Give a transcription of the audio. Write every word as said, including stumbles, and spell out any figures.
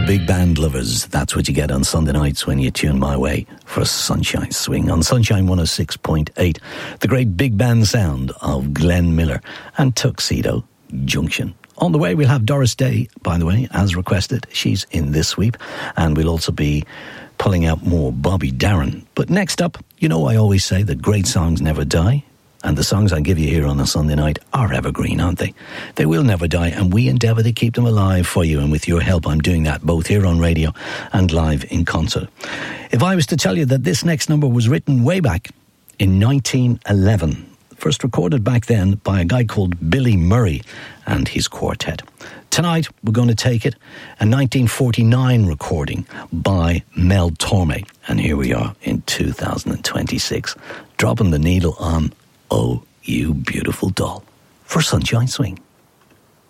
the big band lovers, that's what you get on Sunday nights when you tune my way for a Sunshine Swing. On Sunshine one oh six point eight, the great big band sound of Glenn Miller and Tuxedo Junction. On the way, we'll have Doris Day, by the way, as requested. She's in this sweep. And we'll also be pulling out more Bobby Darin. But next up, you know I always say that great songs never die. And the songs I give you here on a Sunday night are evergreen, aren't they? They will never die, and we endeavour to keep them alive for you. And with your help, I'm doing that both here on radio and live in concert. If I was to tell you that this next number was written way back in nineteen eleven, first recorded back then by a guy called Billy Murray and his quartet. Tonight, we're going to take it, a nineteen forty-nine recording by Mel Torme. And here we are in two thousand twenty-six, dropping the needle on Oh, You Beautiful Doll for Sunshine Swing.